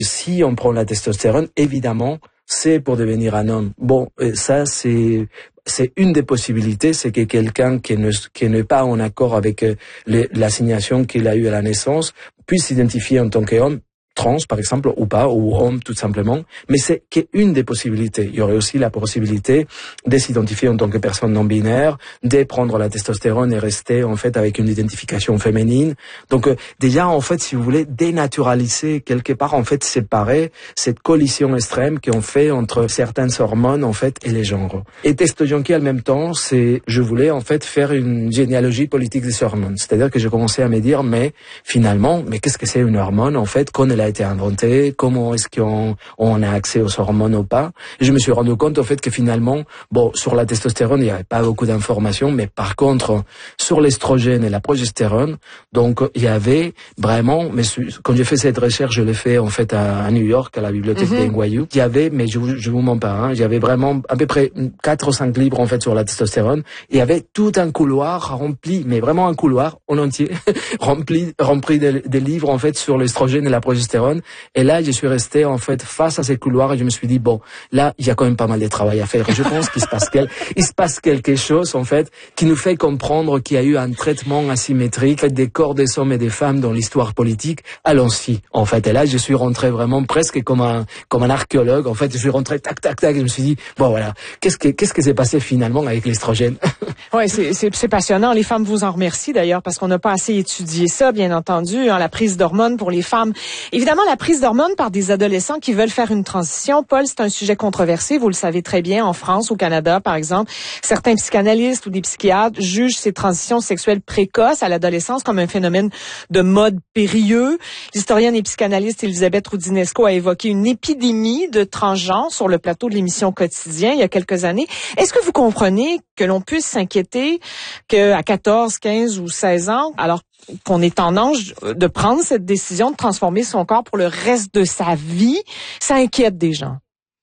Si on prend la testostérone, évidemment, c'est pour devenir un homme. Bon, ça c'est une des possibilités, c'est que quelqu'un qui n'est pas en accord avec l'assignation qu'il a eue à la naissance puisse s'identifier en tant qu'homme, trans par exemple, ou pas, ou homme tout simplement, mais c'est qu'une des possibilités. Il y aurait aussi la possibilité de s'identifier en tant que personne non binaire, de prendre la testostérone et rester en fait avec une identification féminine. Donc déjà en fait, si vous voulez, dénaturaliser quelque part, en fait séparer cette collision extrême qu'on fait entre certaines hormones en fait et les genres. Et Testo-Junkie en même temps, je voulais en fait faire une généalogie politique des hormones. C'est-à-dire que j'ai commencé à me dire, mais finalement, qu'est-ce que c'est une hormone en fait, qu'on a été inventé, comment est-ce qu'on a accès aux hormones ou pas. Et je me suis rendu compte, en fait, que finalement, sur la testostérone, il n'y avait pas beaucoup d'informations, mais par contre, sur l'estrogène et la progestérone, donc, il y avait vraiment, mais quand j'ai fait cette recherche, je l'ai fait, en fait, à New York, à la bibliothèque d'NYU, il y avait, mais je vous mens pas, il y avait vraiment à peu près 4 ou 5 livres, en fait, sur la testostérone. Il y avait tout un couloir rempli, mais vraiment un couloir en entier, rempli des livres, en fait, sur l'estrogène et la progestérone. Et là, je suis resté, en fait, face à ces couloirs et je me suis dit, là, il y a quand même pas mal de travail à faire. Je pense qu'il se passe quelque chose, en fait, qui nous fait comprendre qu'il y a eu un traitement asymétrique des corps des hommes et des femmes dans l'histoire politique à l'ancien, en fait. Et là, je suis rentré vraiment presque comme un archéologue. En fait, je suis rentré tac, tac, tac et je me suis dit, voilà, qu'est-ce que s'est passé finalement avec l'estrogène? Ouais, c'est passionnant. Les femmes vous en remercient d'ailleurs parce qu'on n'a pas assez étudié ça, bien entendu, la prise d'hormones pour les femmes. Évidemment, la prise d'hormones par des adolescents qui veulent faire une transition, Paul, c'est un sujet controversé, vous le savez très bien, en France, au Canada, par exemple. Certains psychanalystes ou des psychiatres jugent ces transitions sexuelles précoces à l'adolescence comme un phénomène de mode périlleux. L'historienne et psychanalyste Elisabeth Roudinesco a évoqué une épidémie de transgenres sur le plateau de l'émission Quotidien il y a quelques années. Est-ce que vous comprenez que l'on puisse s'inquiéter qu'à 14, 15 ou 16 ans, alors qu'on est en âge de prendre cette décision de transformer son corps pour le reste de sa vie, ça inquiète des gens?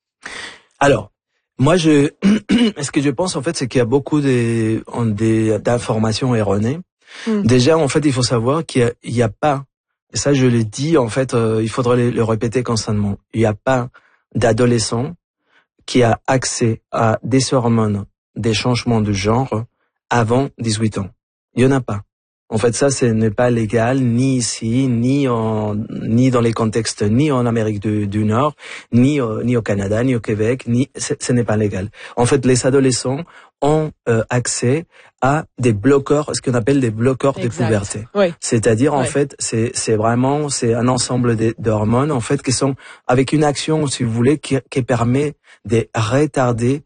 Alors, moi, ce que je pense, en fait, c'est qu'il y a beaucoup d'informations erronées. Déjà, en fait, il faut savoir qu'il y a pas, et ça, je l'ai dit, en fait, il faudrait le répéter constamment. Il n'y a pas d'adolescent qui a accès à des hormones, des changements de genre avant 18 ans. Il y en a pas. En fait, ça, ce n'est pas légal, ni ici, ni dans les contextes, ni en Amérique du Nord, ni au Canada, ni au Québec, ce n'est pas légal. En fait, les adolescents ont accès à des bloqueurs, ce qu'on appelle des bloqueurs de puberté. Oui. C'est-à-dire, en fait, c'est un ensemble d'hormones, en fait, qui sont avec une action, si vous voulez, qui permet de retarder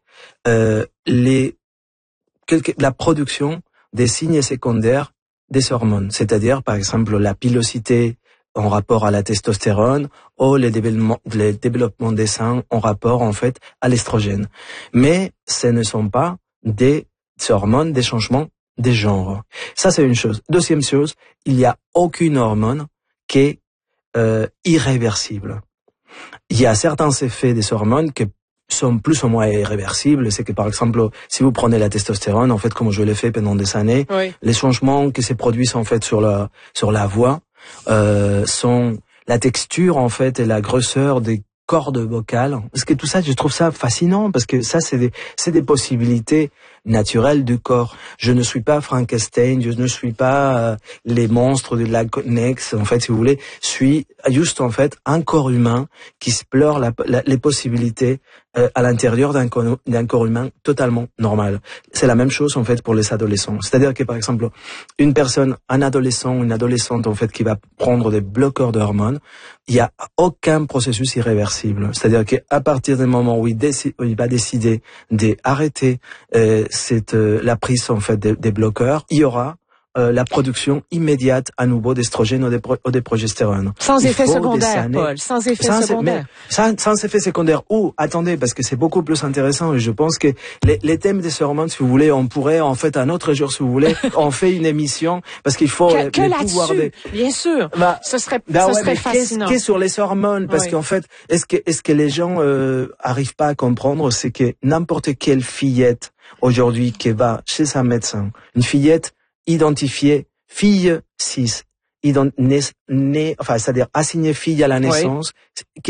la production des signes secondaires des hormones, c'est-à-dire par exemple la pilosité en rapport à la testostérone ou les développements des seins en rapport en fait à l'estrogène. Mais ce ne sont pas des hormones, des changements des genres. Ça c'est une chose. Deuxième chose, il n'y a aucune hormone qui est irréversible. Il y a certains effets des hormones qui sont plus ou moins irréversibles. C'est que par exemple, si vous prenez la testostérone, en fait, comme je l'ai fait pendant des années, les changements qui se produisent en fait sur la voix sont la texture en fait et la grosseur des cordes vocales. Parce que tout ça, je trouve ça fascinant parce que ça, c'est des possibilités naturelles du corps. Je ne suis pas Frankenstein, je ne suis pas les monstres de la Nex, en fait, si vous voulez. Je suis juste, en fait, un corps humain qui explore les possibilités à l'intérieur d'un corps humain totalement normal. C'est la même chose, en fait, pour les adolescents. C'est-à-dire que, par exemple, une adolescent, une adolescente, en fait, qui va prendre des bloqueurs d'hormones, il n'y a aucun processus irréversible. C'est-à-dire qu'à partir du moment où il va décider d'arrêter la prise en fait des bloqueurs, il y aura la production immédiate à nouveau d'estrogène ou de progestérone. Sans effet secondaire, Paul, sans effet secondaire. Sans effet secondaire. Ou, attendez, parce que c'est beaucoup plus intéressant et je pense que les thèmes des hormones, si vous voulez, on pourrait, en fait, un autre jour, si vous voulez, on fait une émission parce qu'il faut les pouvoirs bien sûr. Ce serait fascinant. Qu'est-ce sur les hormones? Parce qu'en fait, est-ce que les gens arrivent pas à comprendre, c'est que n'importe quelle fillette aujourd'hui qui va chez un médecin, une fillette identifiée fille 6, c'est-à-dire assignée fille à la naissance,